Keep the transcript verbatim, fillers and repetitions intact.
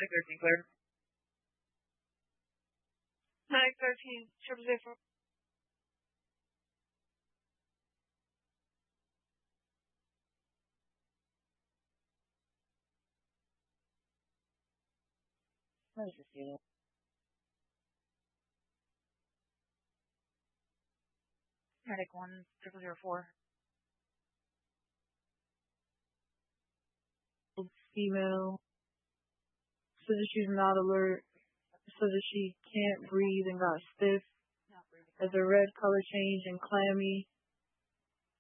Medic thirteen cleared. Medic thirteen, triple zero four. Where's this unit? Medic one, triple zero four. Female said that she's not alert, said that she can't breathe and got stiff, has a red color change and clammy,